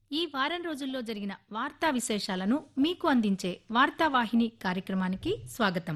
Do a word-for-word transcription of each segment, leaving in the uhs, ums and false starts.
ఈ వారం రోజుల్లో జరిగిన వార్తా విశేషాలను మీకు అందించే వార్తావాహిని కార్యక్రమానికి స్వాగతం.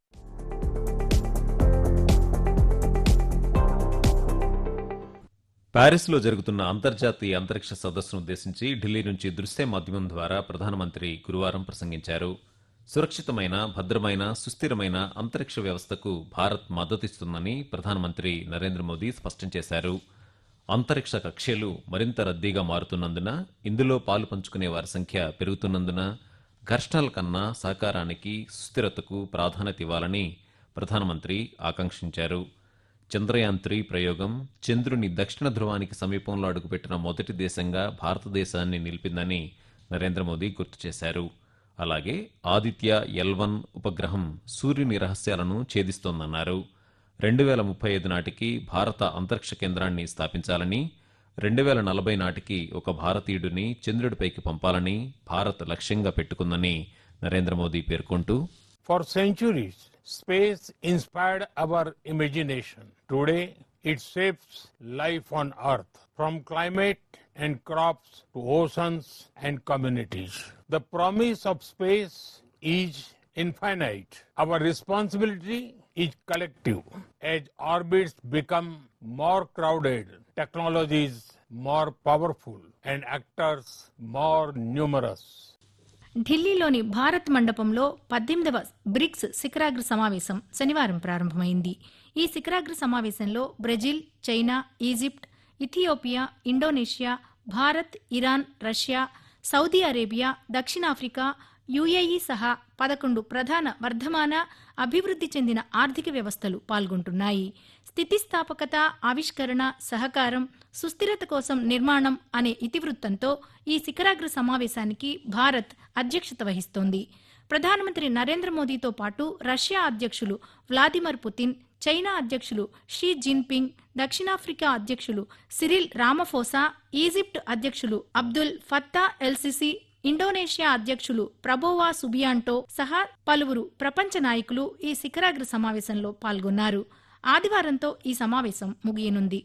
ప్యారిస్లో జరుగుతున్న అంతర్జాతీయ అంతరిక్ష సదస్సును ఉద్దేశించి ఢిల్లీ నుంచి దృశ్య మాధ్యమం ద్వారా ప్రధానమంత్రి గురువారం ప్రసంగించారు. సురక్షితమైన, భద్రమైన, సుస్థిరమైన అంతరిక్ష వ్యవస్థకు భారత్ మద్దతిస్తుందని ప్రధానమంత్రి నరేంద్ర మోదీ స్పష్టం చేశారు. అంతరిక్ష కక్ష్యలు మరింత రద్దీగా మారుతున్నందున, ఇందులో పాలు పంచుకునే వారి సంఖ్య పెరుగుతున్నందున ఘర్షణల కన్నా సహకారానికి, సుస్థిరతకు ప్రాధాన్యత ఇవ్వాలని ప్రధానమంత్రి ఆకాంక్షించారు. చంద్రయాన్ త్రీ ప్రయోగం చంద్రుని దక్షిణ ధృవానికి సమీపంలో అడుగుపెట్టిన మొదటి దేశంగా భారతదేశాన్ని నిలిపిందని నరేంద్ర మోదీ గుర్తు చేశారు. అలాగే ఆదిత్య ఎల్ వన్ ఉపగ్రహం సూర్యుని రహస్యాలను ఛేదిస్తోందన్నారు. రెండు వేల ముప్పై ఐదు నాటికి భారత అంతరిక్ష కేంద్రాన్ని స్థాపించాలని, రెండు వేల నలభై నాటికి ఒక భారతీయుడిని చంద్రుడిపైకి పంపాలని భారత్ లక్ష్యంగా పెట్టుకుందని నరేంద్ర మోదీ పేర్కొంటూ, For centuries, space inspired our imagination. Today, it shapes life on Earth, from climate and crops to oceans and communities. The promise of space is infinite. Our responsibility is collective. As orbits become more crowded, technologies more powerful, and actors more numerous. ఢిల్లీలోని భారత్ మండపంలో పద్దెనిమిదవ bricks శిఖరాగ్ర సమావేశం శనివారం ప్రారంభమైంది. ఈ శిఖరాగ్ర సమావేశంలో Brazil, China, Egypt, Ethiopia, Indonesia, Bharat, Iran, Russia, Saudi Arabia, దక్షిణాఫ్రికా, యుఏఈ సహా పదకొండు ప్రధాన వర్ధమాన, అభివృద్ధి చెందిన ఆర్థిక వ్యవస్థలు పాల్గొంటున్నాయి. స్థితిస్థాపకత, ఆవిష్కరణ, సహకారం, సుస్థిరత కోసం నిర్మాణం అనే ఇతివృత్తంతో ఈ శిఖరాగ్ర సమావేశానికి భారత్ అధ్యక్షత వహిస్తోంది. ప్రధానమంత్రి నరేంద్ర మోదీతో పాటు రష్యా అధ్యక్షులు వ్లాదిమిర్ పుతిన్, చైనా అధ్యక్షులు షీ జిన్పింగ్, దక్షిణాఫ్రికా అధ్యక్షులు సిరిల్ రామఫోసా, ఈజిప్ట్ అధ్యక్షులు అబ్దుల్ ఫత్తా ఎల్సిసి, ఇండోనేషియా అధ్యక్షులు ప్రబోవా సుబియాంటో సహా పలువురు ప్రపంచ నాయకులు ఈ శిఖరాగ్ర సమావేశంలో పాల్గొన్నారు. ఆదివారంతో ఈ సమావేశం ముగియనుంది.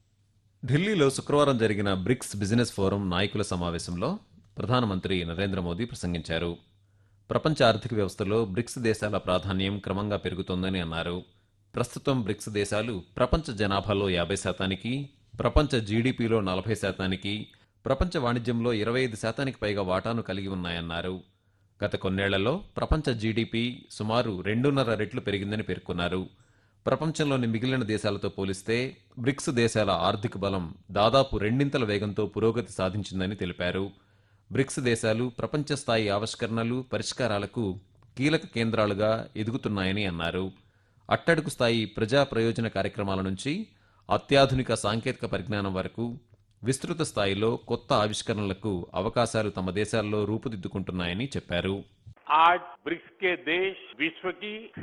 ఢిల్లీలో శుక్రవారం జరిగిన బ్రిక్స్ బిజినెస్ ఫోరం నాయకుల సమావేశంలో ప్రధానమంత్రి నరేంద్ర మోదీ ప్రసంగించారు. ప్రపంచ ఆర్థిక వ్యవస్థలో బ్రిక్స్ దేశాల ప్రాధాన్యం క్రమంగా పెరుగుతోందని అన్నారు. ప్రస్తుతం బ్రిక్స్ దేశాలు ప్రపంచ జనాభాలో యాభై శాతానికి, ప్రపంచ జీడీపీలో నలభై శాతానికి, ప్రపంచ వాణిజ్యంలో ఇరవై ఐదు శాతానికి పైగా వాటాను కలిగి ఉన్నాయన్నారు. గత కొన్నేళ్లలో ప్రపంచ జీడీపీ సుమారు రెండున్నర రెట్లు పెరిగిందని పేర్కొన్నారు. ప్రపంచంలోని మిగిలిన దేశాలతో పోలిస్తే బ్రిక్స్ దేశాల ఆర్థిక బలం దాదాపు రెండింతల వేగంతో పురోగతి సాధించిందని తెలిపారు. బ్రిక్స్ దేశాలు ప్రపంచ స్థాయి ఆవిష్కరణలు, పరిష్కారాలకు కీలక కేంద్రాలుగా ఎదుగుతున్నాయని అన్నారు. అట్టడుగు స్థాయి ప్రజా ప్రయోజన కార్యక్రమాల నుంచి అత్యాధునిక సాంకేతిక పరిజ్ఞానం వరకు విస్తృత స్థాయిలో కొత్త ఆవిష్కరణలకు అవకాశాలు తమ దేశాల్లో రూపుదిద్దుకుంటున్నాయని చెప్పారు. आज ब्रिक्स के देश विश्व की